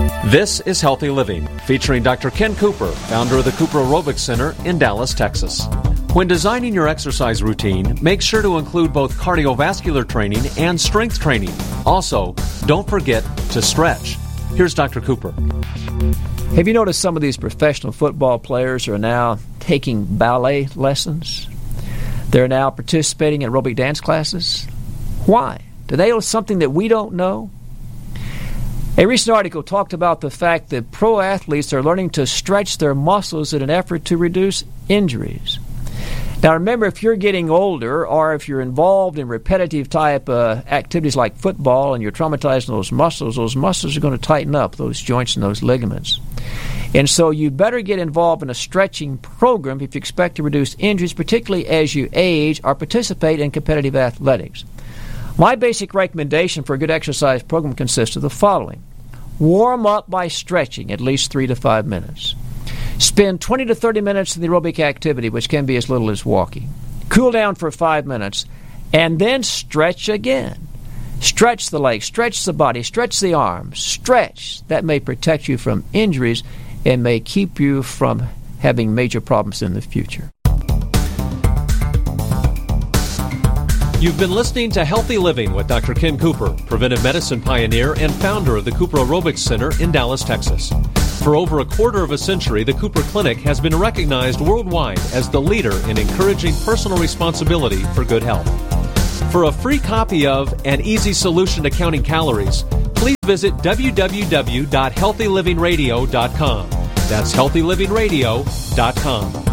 This is Healthy Living, featuring Dr. Ken Cooper, founder of the Cooper Aerobics Center in Dallas, Texas. When designing your exercise routine, make sure to include both cardiovascular training and strength training. Also, don't forget to stretch. Here's Dr. Cooper. Have you noticed some of these professional football players are now taking ballet lessons? They're now participating in aerobic dance classes. Why? Do they know something that we don't know? A recent article talked about the fact that pro athletes are learning to stretch their muscles in an effort to reduce injuries. Now remember, if you're getting older or if you're involved in repetitive type activities like football and you're traumatizing those muscles are going to tighten up, those joints and those ligaments. And so you better get involved in a stretching program if you expect to reduce injuries, particularly as you age or participate in competitive athletics. My basic recommendation for a good exercise program consists of the following. Warm up by stretching at least 3 to 5 minutes. Spend 20 to 30 minutes in the aerobic activity, which can be as little as walking. Cool down for 5 minutes, and then stretch again. Stretch the legs, stretch the body, stretch the arms. Stretch. That may protect you from injuries and may keep you from having major problems in the future. You've been listening to Healthy Living with Dr. Ken Cooper, preventive medicine pioneer and founder of the Cooper Aerobics Center in Dallas, Texas. For over a quarter of a century, the Cooper Clinic has been recognized worldwide as the leader in encouraging personal responsibility for good health. For a free copy of An Easy Solution to Counting Calories, please visit www.healthylivingradio.com. That's healthylivingradio.com.